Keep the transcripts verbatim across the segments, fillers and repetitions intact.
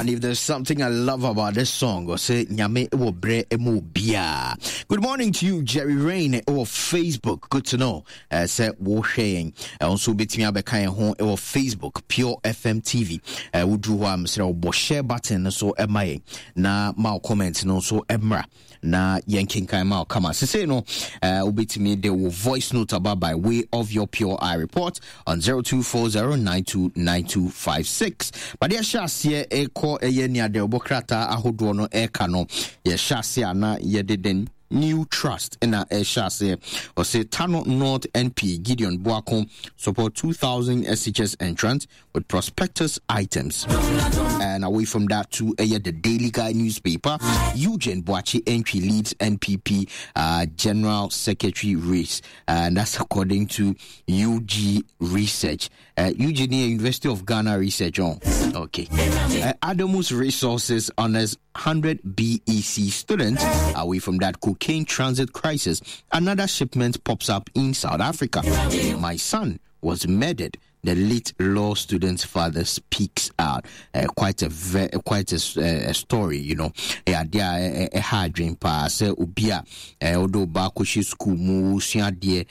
And if there's something I love about this song, or say Nyame ewo bre emo bia. Good morning to you, Jerry Rain or Facebook. Good to know. Uh, say wo sharing. Also betimi abeka ho or Facebook Pure F M T V. Uh, we do am say obo share button so emaye na ma comment no so emra na yankin kai ma kama. Se say no uh obetimi de wo voice note about by way of your Pure Eye report on zero two four zero nine two nine two five six. But there shall e ko eye nia de obokrata ahodo no e ka no ye shase ana ye deden new trust in a shase or say Tano North N P Gideon Boakon support two thousand S H S entrants with prospectus items. And away from that to uh, the Daily Guide newspaper, Eugene Boachi entry leads N P P uh, General Secretary race, and that's according to U G Research. Uh, Eugene University of Ghana Research on. Okay. Uh, Adamus Resources honors one hundred B E C students. Away from that cocaine transit crisis, another shipment pops up in South Africa. My son was murdered. The late law student's father speaks out. Uh, quite a ve- quite a, a story, you know. Yeah, there a hard dream pass. Ubia, although Bakushi school mu siadie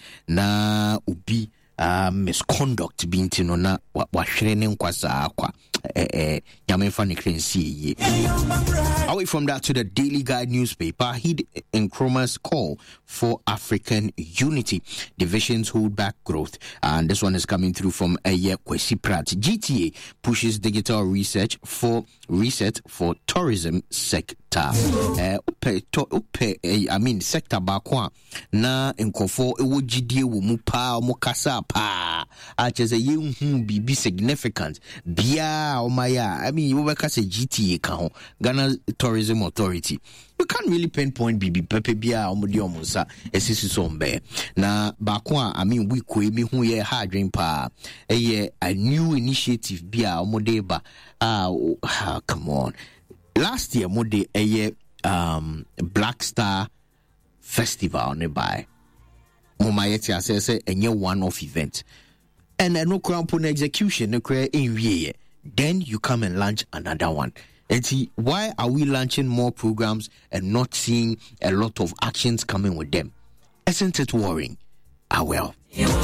na ubi. Uh, misconduct being to na wa shrenin kwasa akwa eh eh yamefa ne krensi ye. Away from that to the Daily Guide newspaper, heed Nkrumah's call for African unity. Divisions hold back growth, and this one is coming through from Eye Kwesi Pratt. G T A pushes digital research for reset for tourism sector. Uh, upe to upe eh, I mean sector bakwa na nkofo ewo gidie wo mu pa mo kasa pa acheze ye hu bibi significant bia o maya. I mean you work as a G T A ka Ghana Tourism Authority. You can't really pinpoint bibi pepe bia o modi omunsa esisi sombe na bakwa. I mean we ko emi hu ye hard dream pa eh a new initiative bia o modeba ah oh, ah come on. Last year, Mode a um Black Star Festival nearby. Momayeti says a new one-off event, and no crown put execution no clear in year. Then you come and launch another one. And see, why are we launching more programs and not seeing a lot of actions coming with them? Isn't it worrying? Ah well.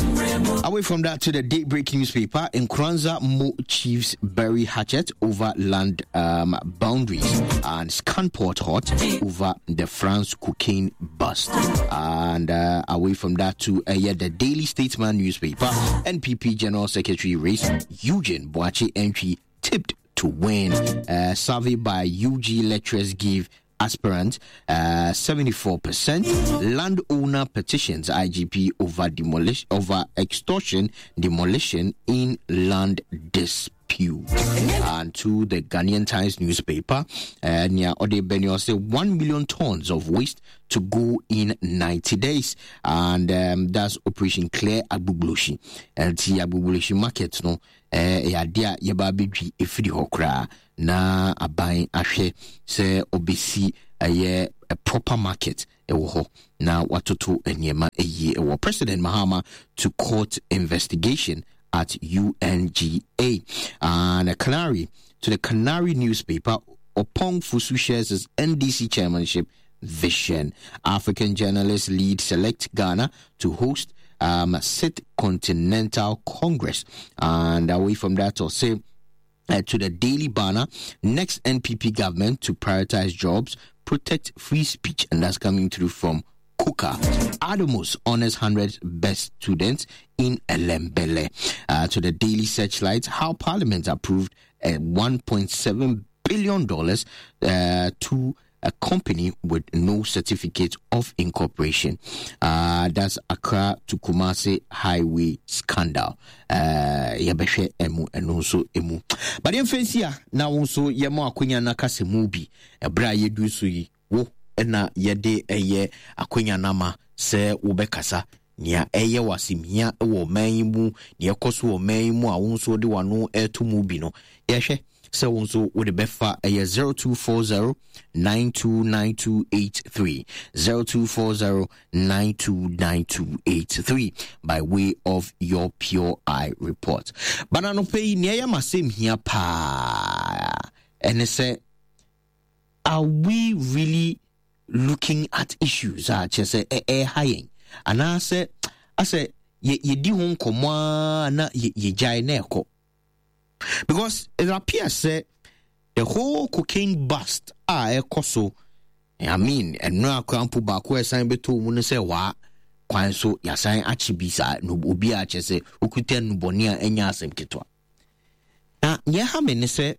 Away from that to the Daybreak newspaper, in Kranza, Mo chiefs bury hatchet over land um, boundaries, and Scanport hot over the France cocaine bust. And uh, away from that to uh, yeah, the Daily Statesman newspaper, N P P General Secretary race, Eugene Boachi entry tipped to win. Uh, survey by U G lecturers give aspirant uh, seventy-four percent. Landowner petitions I G P over demolition over extortion demolition in land dispute. And to the Ghanaian Times newspaper, uh, near Ode Benio say one million tons of waste to go in ninety days, and um, that's Operation Clear Agbugloshi. And the Agbugloshi market no eh ya dia yeba bedwi efiri hokra na aban ahwe se obesi aye a proper market ewo ho na watoto eniema eyi ewo. President Mahama to court investigation at U N G A. And a Canary to the Canary newspaper, Opong Fusu shares his N D C chairmanship vision. African journalists lead select Ghana to host um Sit Continental Congress. And away from that, I'll say uh, to the Daily Banner, next N P P government to prioritize jobs, protect free speech, and that's coming through from Kuka. Adamos honors one hundred best students in Elembele. Uh, to the Daily Searchlight, how Parliament approved a one point seven billion dollars uh, to a company with no certificate of incorporation. Uh, that's Accra to Kumasi Highway scandal. Uh, Yabeshe emu and also emu. But in Fencia, now also Yamo Akunya Nakase Mubi, a bra yedu sui, wo, ena yede eye Akunya Nama, se ubekasa. Nia eye wasimia wo maimu, nia kosu wo maimu, a unso de wano e tu mubino. Yeshe. So also with the befa a zero two four zero nine two nine two eight three zero two four zero nine two nine two eight three by way of your Pure Eye report. But I no pay near my same here pa and say, are we really looking at issues such as a high? And I say, I say, ye di hon komwa na ye jai neko. Because it appears say the whole cocaine bust ah e koso. I mean, and no crampu back where sign beto mun say wa kwan so ya sign achibisa no obi a chese okuten no bonia enya asem ketwa. Now, yeah, how many say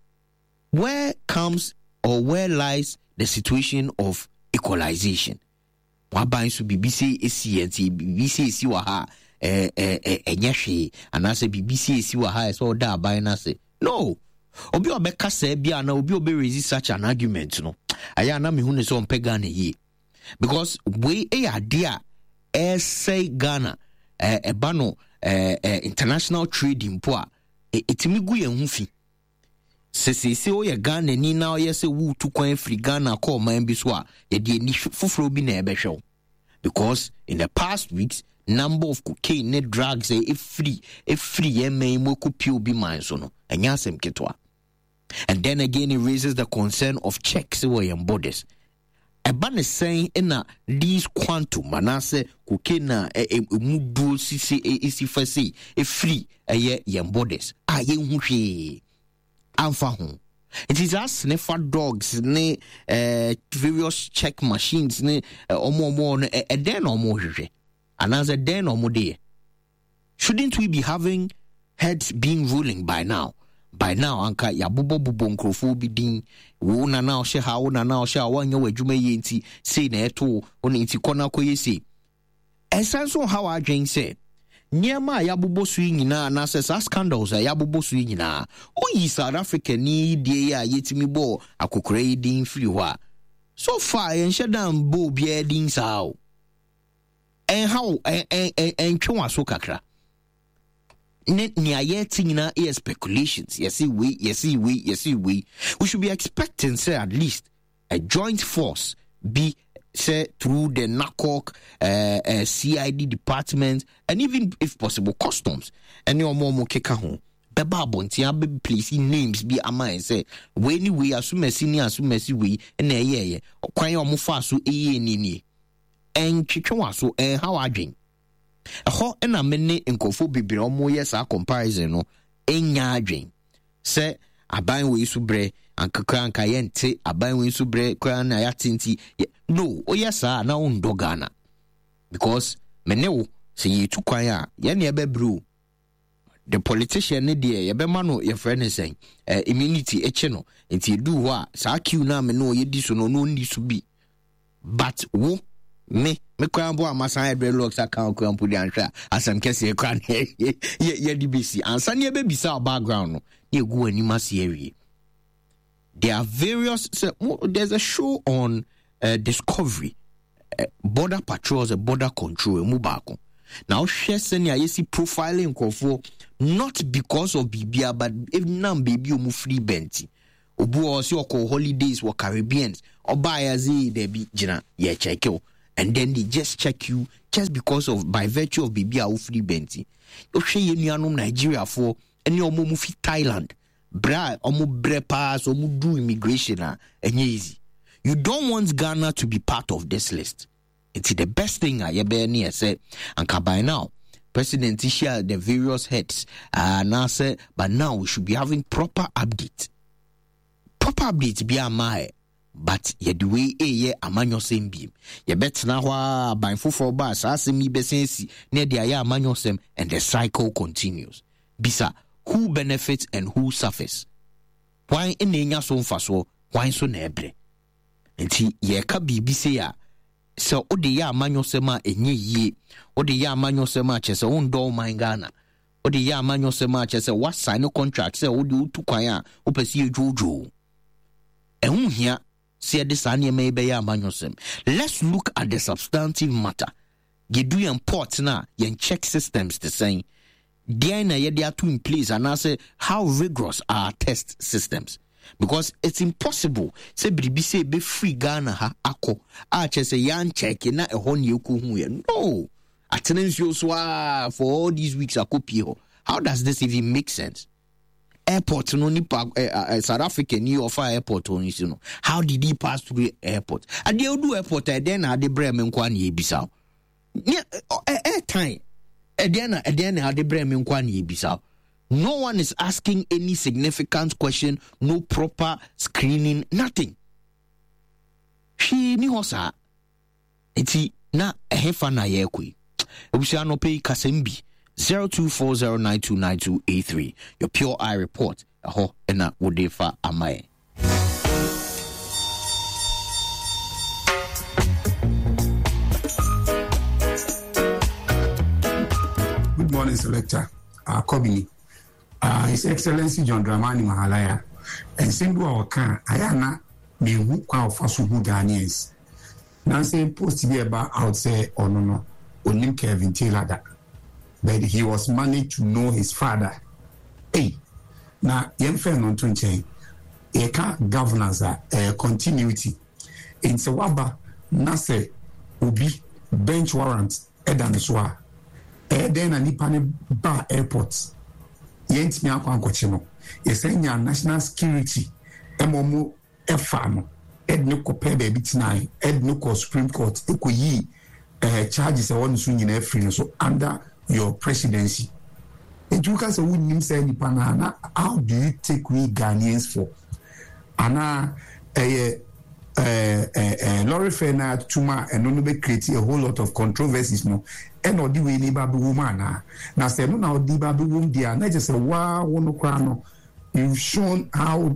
where comes or where lies the situation of equalization? Waban so B B C esi enti B B C esi wa ha eh eh eh enyehwe anase B B C esi wa ha so da aban na say no obi obeka say bia na obi obe raise such an argument no aya na me hu ne so mpega na yi because we e ade a say Ghana eh eba no eh international trading po a etimi gu ye hu fi se se o ye Ghana ni na o ye se wu tu kwan free Ghana call man bi so a ye de ni fufuro bi na ebehwe because in the past weeks number of cocaine ne drugs e free e free ye man mo ku pi obi man so no enya asem ketwa. And then again it raises the concern of checks we in borders. Eba ne saying na these quantum manase cocaine na e mu do sisi e isi fasi e free e ye yem borders a ye hu hwe amfa ho. It is as sniffer dogs ne uh, various check machines ne omo omo e uh, den omo hwe another den omo de. Shouldn't we be having heads being ruling by now? By now anka ya bubo bubo nkrofo bi din wo na na ohye ha wo na na ohye a wanya wadwuma ye nti sei na eto oni nti kona koye sei esanso how adwen say niema ya bubo su nyina na say scandals ya bubo su nyina oyi South Africa ni die ya yetimi bo akokora yi din free ho a so far yen shedan bo bia din sao en how en en en twa so kakra ne nyina is speculations. Yes, we, yes, we, yes, we. We should be expecting, say, at least a joint force be, say, through the N A C O C, uh, uh, C I D department, and even, if possible, customs. And your more keka home. Beba bonti a be placing names be ama and say, when we assume senior assume we, and a ye, or quite almost fast so a nini. And chichwa so, and how I drink. Ho ena mene nkofo bibire omo yes a comparison no enya adwen se aban we su bre ankakra anka yente aban we su bre kwa na ya tinti no o yes a na on dogana because mene wo se yitu kwan a ye ne ebe bru the politician ne de ye be ma no ye friend sen eh, immunity eche no enti du ho a sa kiu na me no ye di so no no ndi so bi but wo me me kwan bo amasa edre locks account kwan pudi anhwa asam kese kwan ye ye D B C ansa ne be bisa background no ye gu anima se awie. There are various so, there's a show on uh, Discovery uh, border patrols and border control mu baako now share senior yesi profiling nkofo not because of bibia but if nam baby omu free benti obu o se okọ holidays wo Caribbeans oba yazi de bi gina ye check you. And then they just check you just because of by virtue of baby a free benti. You share you Nigeria for any omo mufi Thailand. Bra omo bre pass omo do immigration ah easy. You don't want Ghana to be part of this list. It's the best thing I ever near said. And by now, President share the various heads. Uh, now say, but now we should be having proper update. Proper update be a my. But ye the way a ye amanyo sem beam. Ye bet na wa by for bus as me besensi near the aya amanyo sem and the cycle continues. Bisa who benefits and who suffers. Why in enya so faso, why so nebre. Enti ye ka bibi se ya so ode ya amanyo sema enye ye ode ya amanyo sema chese on do man Ghana. Ode ya amanyo sema chese what sign contract se ode utu kwan a opesi ejojo. Ehun hia let's look at the substantive matter. You do import now, you check systems the same. Then they are two in place, and I say how rigorous are test systems because it's impossible. Say B say be free Ghana ha ako. I just say yan check na a hon yoku no. Attendance you for all these weeks a copy. How does this even make sense? airport no nipa uh, uh, South African ni offer airport on you know how did he pass through the airport and they do airport and then ade bre me nkwa na ebisa yeah air time and then and then ade bre me nkwa na ebisa. No one is asking any significant question, no proper screening, nothing. She ni hosa eti na ehefa na yekwi obusia no pay kasembi zero two four zero nine two nine two eight three. Your Pure Eye report aho ena wodefa amaye. Good morning, Selector. Uh, Kobini. Uh, His Excellency John Dramani Mahalaya. And Simbu Awaka, Ayana, me who kwa fasubu Ghanaians. Now say post to be about out say or no no, only Kevin Taylor that. But he was managed to know his father. Hey, now young friend on Tunche, Eka governance, uh, continuity. In Sawaba, Nase, Ubi, bench warrant, Edan Swa. Eden and Nipane Bar airports. Yent me akwa nkochino. Yesenya national security. Emomo efano. Ed no ko pe baby tinai. Ed no ko Supreme Court. Eko yi uh, charges e won so nyina free so under your presidency. And you can say we nim say nipa na how do you take we Ghanaians for? Ana eh eh eh Lorry Fena Tuma and no be create a whole lot of controversies no. And or the way ni baby woman na na say no na the baby woman dia na just say wow wono kra no you've shown how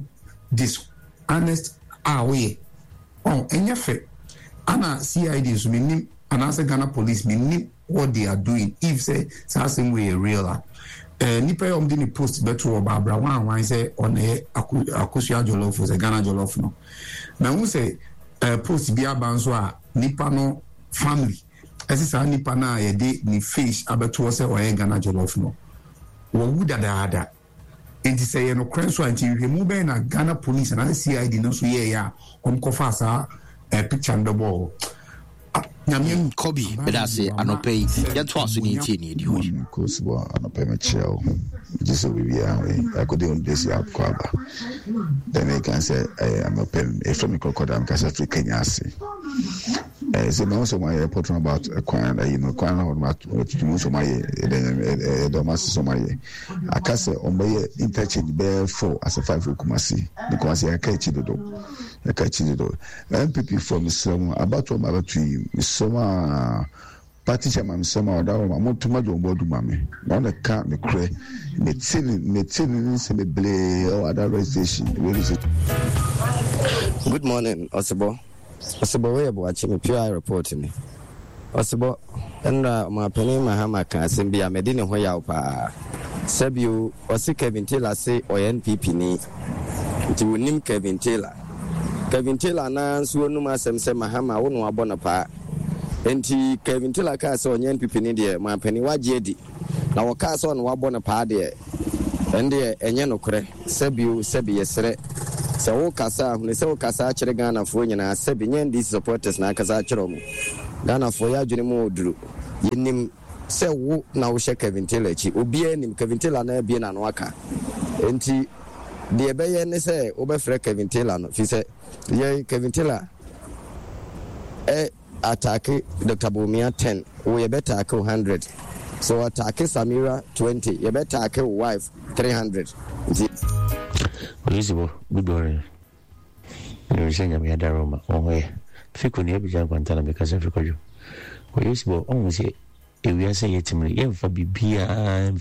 dishonest are we oh enya fe ana C I D so menim ana say Ghana police menim what they are doing if say same way real uh nipa yom di ni post beto Barbara wan wan say on e akosua jollof for Ghana jollof no na who say uh, post bia banso a nipa no family esi sa nipa na ye de ni fish abeto say o e Ghana jollof no wo wuda daada enti say ye no krenso anti hwemu be na Ghana police na C I D no so ye ya omkofa sa a picture on the wall. Nyame Kobi bedase anope yetwa so ni tie ni di ho kusbo anope me cheo just we be away I could do this up kwaba then I can say I am open if from crocodile can say Kenya ase eh say me also my report about kwan you know kwan on my to most of my eh do mas so my akase ombe interchange be four as a five kumasi because I catch it do I catch it do M P P from some about what about to some party chairman some other one too much on board mame now the car me cray me tin me tin se me blay or other registration where is it. Good morning Osebo Osebo we abo achi me Pure report me Osebo enra ma pani mahama ka asembia medine ho yaw pa Sabio osi Kevin Taylor say o N P P ni nti wonim Kevin Taylor Kevin Taylor na nso no ma asem se mahama wo no abona pa enti Kevin Taylor ka say o N P P ni de ma pani waje di na wo ka say no abona pa de ende enye no kore Sabio Sabi yesre se wo kasa hu se wo kasa kire Ghana fo nyina Sabi nyen these supporters na kasa kire mo Ghana fo ya dwene mo oduru yenim se wo na wo she Kevin Taylor chi obi anim Kevin Taylor na bia na no aka enti de ebeye ne se wo be frɛ Kevin Taylor no fi se ye Kevin Taylor eh attack Doctor Bumia ten wo ye better attack one hundred so attack Samira twenty ye better attack wife three hundred enti Oyisibo good morning you senya me adaroma onwe fiku ni ebija kwantana me kasa fikojo Oyisibo onwe se ewiase yetimri yemfa bibia